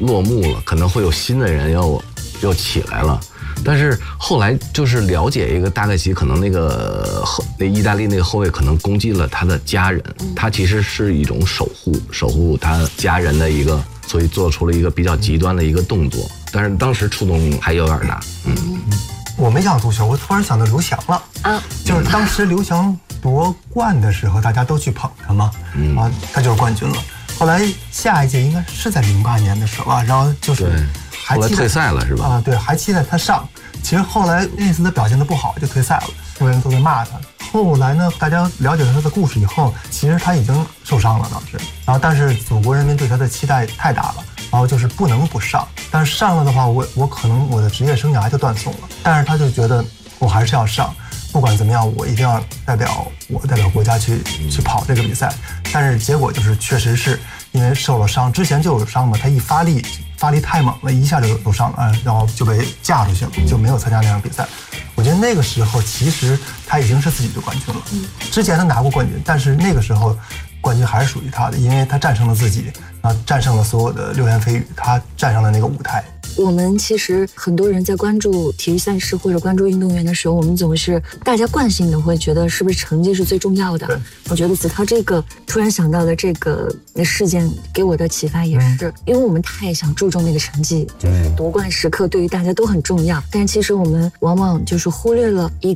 落幕了，可能会有新的人又起来了。但是后来就是了解一个大概其可能那意大利那个后卫可能攻击了他的家人，他其实是一种守护他家人的一个，所以做出了一个比较极端的一个动作。但是当时触动还有点大。 我没想足球，我突然想到刘翔了啊，就是当时刘翔夺冠的时候，大家都去捧他嘛，他就是冠军了。后来下一届应该是在08年的时候啊，然后就是后来退赛了是吧？ 啊，对，还期待他上。其实后来那次他表现得不好，就退赛了，所有人都在骂他。后来呢，大家了解了他的故事以后，其实他已经受伤了当时，然后但是祖国人民对他的期待太大了，然后就是不能不上。但是上了的话，我可能我的职业生涯就断送了。但是他就觉得我还是要上，不管怎么样，我一定要代表国家去跑这个比赛。但是结果就是确实是因为受了伤，之前就有伤嘛，他一发力太猛了，一下就受伤了，然后就被架出去了，就没有参加那场比赛。我觉得那个时候其实他已经是自己的冠军了。之前他拿过冠军，但是那个时候冠军还是属于他的，因为他战胜了自己，战胜了所有的流言蜚语，他站上了那个舞台。 我们其实很多人在关注体育赛事或者关注运动员的时候，我们总是大家惯性的会觉得是不是成绩是最重要的。我觉得子韬这个突然想到的这个事件给我的启发也是，因为我们太想注重那个成绩，就是夺冠时刻对于大家都很重要，但其实我们往往就是忽略了一